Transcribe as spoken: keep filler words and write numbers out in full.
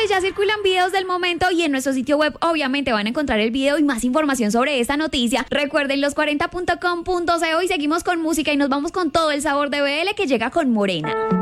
sociales ya circulan videos del momento y en nuestro sitio web obviamente van a encontrar el video y más información sobre esta noticia. Recuerden los cuarenta punto com punto co y seguimos con música y nos vamos con todo el sabor de B L que llega con Morena.